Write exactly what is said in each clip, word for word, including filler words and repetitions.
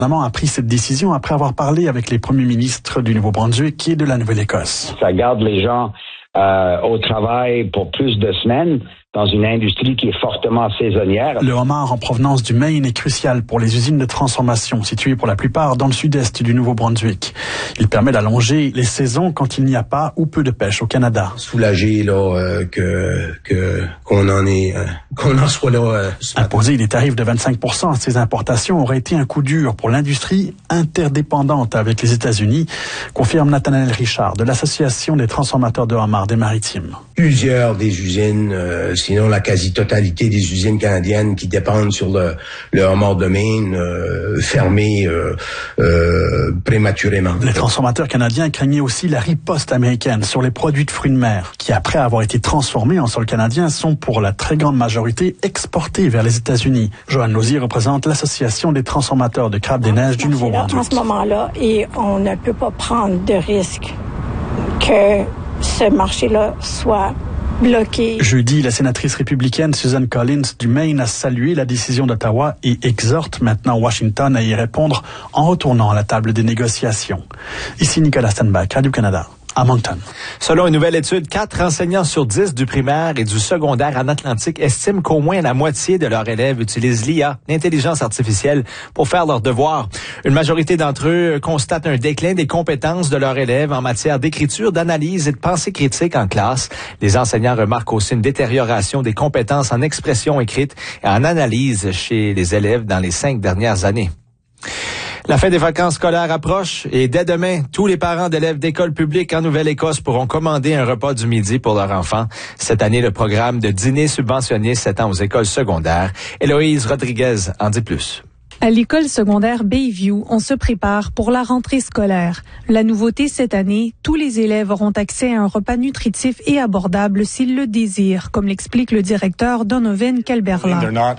Le gouvernement a pris cette décision après avoir parlé avec les premiers ministres du Nouveau-Brunswick et de la Nouvelle-Écosse. Ça garde les gens euh, au travail pour plus de semaines dans une industrie qui est fortement saisonnière. Le homard en provenance du Maine est crucial pour les usines de transformation situées pour la plupart dans le sud-est du Nouveau-Brunswick. Il permet d'allonger les saisons quand il n'y a pas ou peu de pêche au Canada. Soulagé là euh, que que qu'on en est euh, qu'on en soit là. Euh, Imposer des tarifs de vingt-cinq pour cent à ces importations aurait été un coup dur pour l'industrie interdépendante avec les États-Unis, confirme Nathanaël Richard de l'Association des transformateurs de homard des Maritimes. Plusieurs des usines, euh, sinon la quasi-totalité des usines canadiennes qui dépendent sur le, le homard de Maine, euh, fermées euh, euh, prématurément. Les transformateurs canadiens craignaient aussi la riposte américaine sur les produits de fruits de mer, qui après avoir été transformés en sol canadien sont pour la très grande majorité exportés vers les États-Unis. Joanne Lausier représente l'Association des transformateurs de crabes des neiges du Nouveau-Brunswick. En ce moment-là, et on ne peut pas prendre de risque que ce marché-là soit bloqué. Jeudi, la sénatrice républicaine Susan Collins du Maine a salué la décision d'Ottawa et exhorte maintenant Washington à y répondre en retournant à la table des négociations. Ici Nicolas Stenbach, Radio-Canada. À Moncton. Selon une nouvelle étude, quatre enseignants sur dix du primaire et du secondaire en Atlantique estiment qu'au moins la moitié de leurs élèves utilisent l'I A, l'intelligence artificielle, pour faire leurs devoirs. Une majorité d'entre eux constatent un déclin des compétences de leurs élèves en matière d'écriture, d'analyse et de pensée critique en classe. Les enseignants remarquent aussi une détérioration des compétences en expression écrite et en analyse chez les élèves dans les cinq dernières années. La fin des vacances scolaires approche et dès demain, tous les parents d'élèves d'écoles publiques en Nouvelle-Écosse pourront commander un repas du midi pour leurs enfants. Cette année, le programme de dîner subventionné s'étend aux écoles secondaires. Héloïse Rodriguez en dit plus. À l'école secondaire Bayview, on se prépare pour la rentrée scolaire. La nouveauté cette année, tous les élèves auront accès à un repas nutritif et abordable s'ils le désirent, comme l'explique le directeur Donovan Calberla.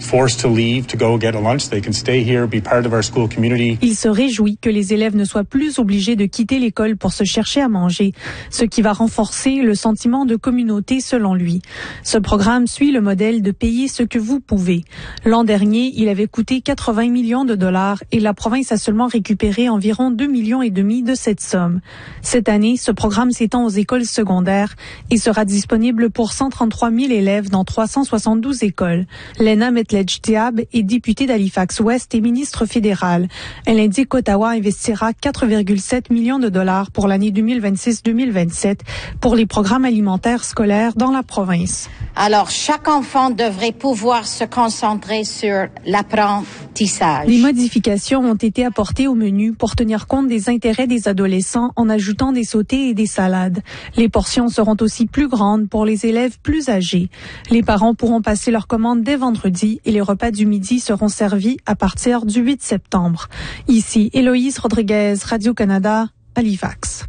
Il se réjouit que les élèves ne soient plus obligés de quitter l'école pour se chercher à manger, ce qui va renforcer le sentiment de communauté selon lui. Ce programme suit le modèle de payer ce que vous pouvez. L'an dernier, il avait coûté quatre-vingts millions de dollars et la province a seulement récupéré environ deux millions et demi de cette somme. Cette année, ce programme s'étend aux écoles secondaires et sera disponible pour cent trente-trois mille élèves dans trois cent soixante-douze écoles. Lena Metledge Diab est députée d'Halifax-Ouest et ministre fédérale. Elle indique qu'Ottawa investira quatre virgule sept millions de dollars pour l'année deux mille vingt-six deux mille vingt-sept pour les programmes alimentaires scolaires dans la province. Alors, chaque enfant devrait pouvoir se concentrer sur l'apprentissage. Des modifications ont été apportées au menu pour tenir compte des intérêts des adolescents en ajoutant des sautés et des salades. Les portions seront aussi plus grandes pour les élèves plus âgés. Les parents pourront passer leur commande dès vendredi et les repas du midi seront servis à partir du huit septembre. Ici, Héloïse Rodriguez, Radio-Canada, Halifax.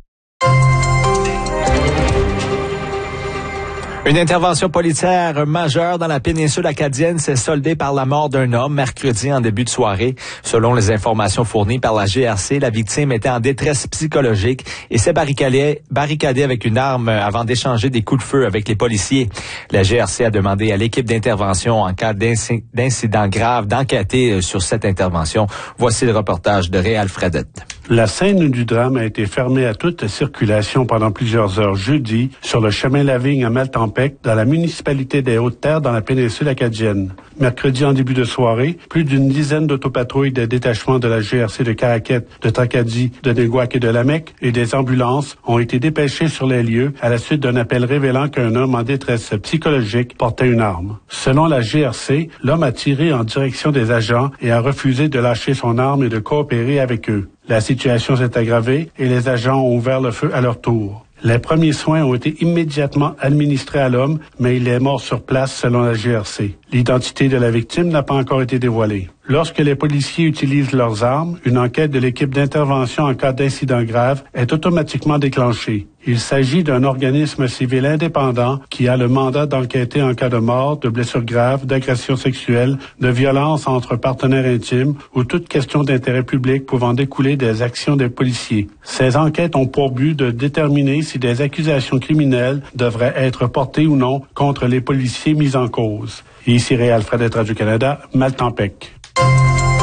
Une intervention policière majeure dans la péninsule acadienne s'est soldée par la mort d'un homme mercredi en début de soirée. Selon les informations fournies par la G R C, la victime était en détresse psychologique et s'est barricadée, barricadée avec une arme avant d'échanger des coups de feu avec les policiers. La G R C a demandé à l'équipe d'intervention en cas d'incident grave d'enquêter sur cette intervention. Voici le reportage de Réal Fredette. La scène du drame a été fermée à toute circulation pendant plusieurs heures jeudi sur le chemin Lavigne à Maltempec, dans la municipalité des Hautes-Terres, dans la péninsule acadienne. Mercredi en début de soirée, plus d'une dizaine d'autopatrouilles des détachements de la G R C de Caraquette, de Tracadie, de Neguac et de Lamec et des ambulances ont été dépêchées sur les lieux à la suite d'un appel révélant qu'un homme en détresse psychologique portait une arme. Selon la G R C, l'homme a tiré en direction des agents et a refusé de lâcher son arme et de coopérer avec eux. La situation s'est aggravée et les agents ont ouvert le feu à leur tour. Les premiers soins ont été immédiatement administrés à l'homme, mais il est mort sur place selon la G R C. L'identité de la victime n'a pas encore été dévoilée. Lorsque les policiers utilisent leurs armes, une enquête de l'équipe d'intervention en cas d'incident grave est automatiquement déclenchée. Il s'agit d'un organisme civil indépendant qui a le mandat d'enquêter en cas de mort, de blessures graves, d'agression sexuelle, de violence entre partenaires intimes ou toute question d'intérêt public pouvant découler des actions des policiers. Ces enquêtes ont pour but de déterminer si des accusations criminelles devraient être portées ou non contre les policiers mis en cause. Ici Réal Fredette, Radio-Canada, Maltempec.